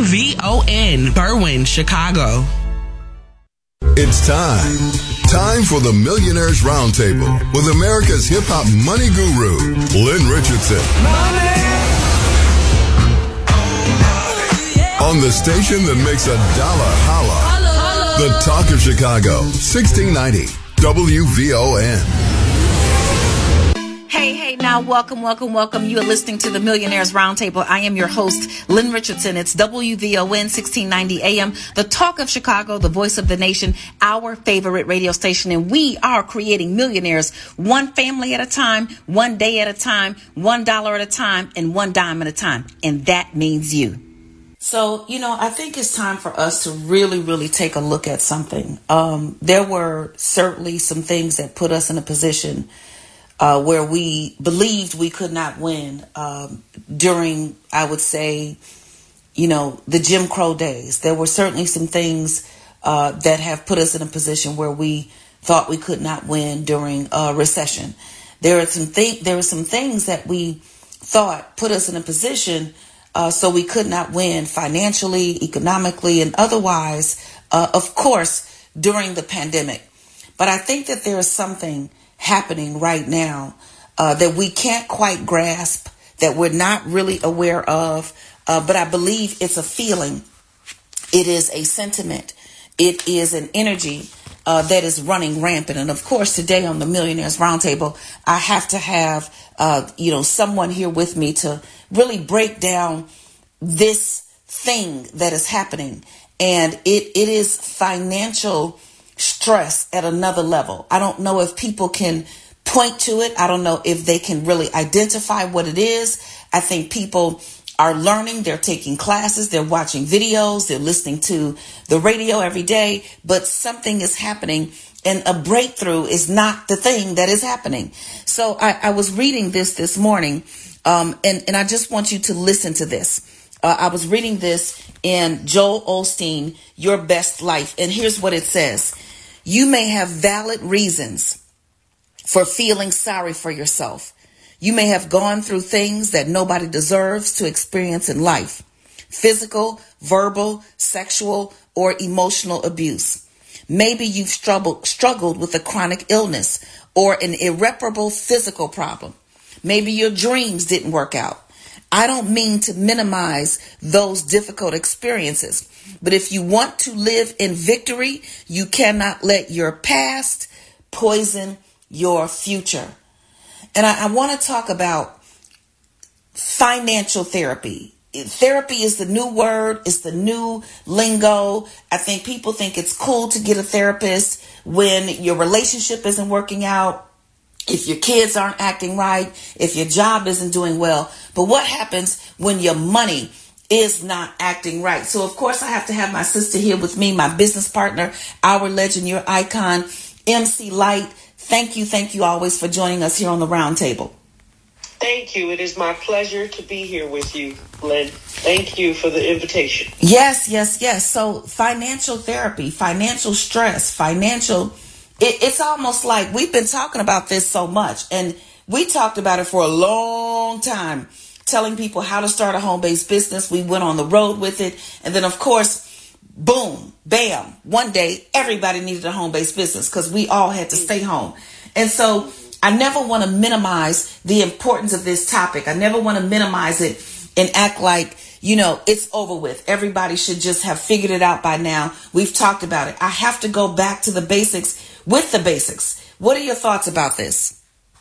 WVON, Berwyn, Chicago. It's time for the Millionaires Roundtable with America's hip-hop money guru, Lynn Richardson. On the station that makes a dollar holla. The Talk of Chicago, 1690 WVON. Hey, now welcome. You are listening to the Millionaires Roundtable. I am your host, Lynn Richardson. It's WVON 1690 AM, the Talk of Chicago, the voice of the nation, our favorite radio station. And we are creating millionaires one family at a time, one day at a time, $1 at a time, and one dime at a time. And that means you. So, I think it's time for us to really take a look at something. There were certainly some things that put us in a position where we believed we could not win during, I would say, the Jim Crow days. There were certainly some things that have put us in a position where we thought we could not win during a recession. There were some things that we thought put us in a position so we could not win financially, economically, and otherwise, of course, during the pandemic. But I think that there is something happening right now that we can't quite grasp, that we're not really aware of, but I believe it's a feeling. It is a sentiment. It is an energy that is running rampant. And of course, today on the Millionaires Roundtable, I have to have someone here with me to really break down this thing that is happening. And it is financial stress at another level. I don't know if people can point to it. I don't know if they can really identify what it is. I think people are learning. They're taking classes. They're watching videos. They're listening to the radio every day. But something is happening, and a breakthrough is not the thing that is happening. So I was reading this morning, and I just want you to listen to this. I was reading this in Joel Osteen, Your Best Life. And here's what it says. You may have valid reasons for feeling sorry for yourself. You may have gone through things that nobody deserves to experience in life. Physical, verbal, sexual, or emotional abuse. Maybe you've struggled with a chronic illness or an irreparable physical problem. Maybe your dreams didn't work out. I don't mean to minimize those difficult experiences, but if you want to live in victory, you cannot let your past poison your future. And I want to talk about financial therapy. Therapy is the new word. It's the new lingo. I think people think it's cool to get a therapist when your relationship isn't working out, if your kids aren't acting right, if your job isn't doing well. But what happens when your money is not acting right? So, of course, I have to have my sister here with me, my business partner, our legend, your icon, MC Light. Thank you always for joining us here on the Roundtable. Thank you. It is my pleasure to be here with you, Lynn. Thank you for the invitation. Yes. So financial therapy, financial stress, it's almost like we've been talking about this so much, and we talked about it for a long time, telling people how to start a home-based business. We went on the road with it. And then, of course, boom, bam, one day everybody needed a home-based business because we all had to stay home. And so I never want to minimize the importance of this topic. I never want to minimize it and act like, it's over with. Everybody should just have figured it out by now. We've talked about it. I have to go back to the basics with the basics. What are your thoughts about this?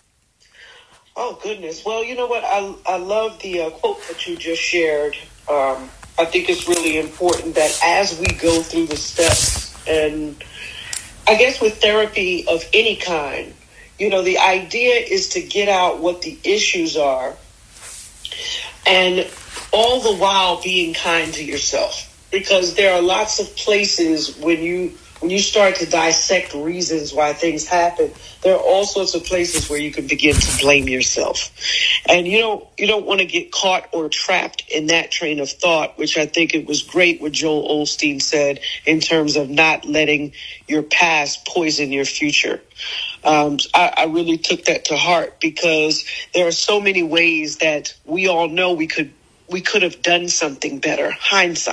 Oh, goodness. Well, you know what? I love the quote that you just shared. I think it's really important that as we go through the steps, and I guess with therapy of any kind, the idea is to get out what the issues are, and all the while being kind to yourself, because there are lots of places when you start to dissect reasons why things happen, there are all sorts of places where you can begin to blame yourself. And you don't want to get caught or trapped in that train of thought, which I think it was great what Joel Osteen said in terms of not letting your past poison your future. I really took that to heart, because there are so many ways that we all know we could have done something better. Hindsight.